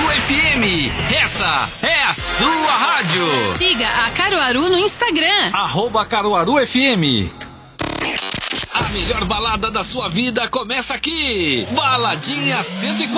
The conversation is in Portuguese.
FM. Essa é a sua rádio. Siga a Caruaru no Instagram. @Caruaru FM. A melhor balada da sua vida começa aqui. Baladinha 104.